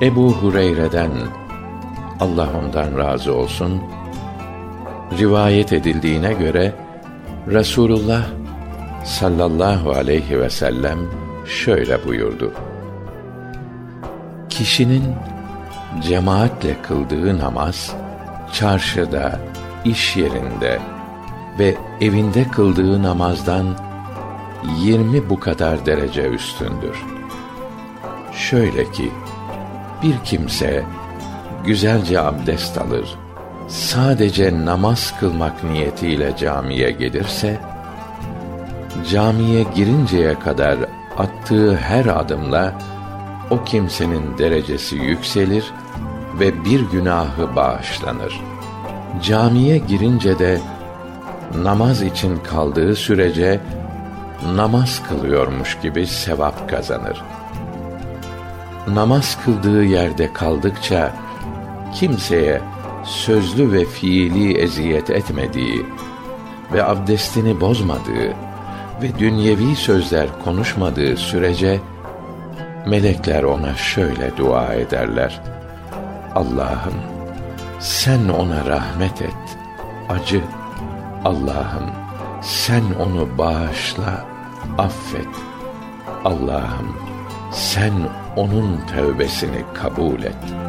Ebu Hureyre'den, Allah ondan razı olsun, rivayet edildiğine göre Resulullah sallallahu aleyhi ve sellem şöyle buyurdu: Kişinin cemaatle kıldığı namaz, çarşıda, iş yerinde ve evinde kıldığı namazdan 20 bu kadar derece üstündür. Şöyle ki, bir kimse güzelce abdest alır, sadece namaz kılmak niyetiyle camiye gelirse, camiye girinceye kadar attığı her adımla o kimsenin derecesi yükselir ve bir günahı bağışlanır. Camiye girince de namaz için kaldığı sürece namaz kılıyormuş gibi sevap kazanır. Namaz kıldığı yerde kaldıkça kimseye sözlü ve fiili eziyet etmediği ve abdestini bozmadığı ve dünyevi sözler konuşmadığı sürece melekler ona şöyle dua ederler: Allah'ım, sen ona rahmet et, acı. Allah'ım, sen onu bağışla, affet. Allah'ım, sen onun tövbesini kabul et.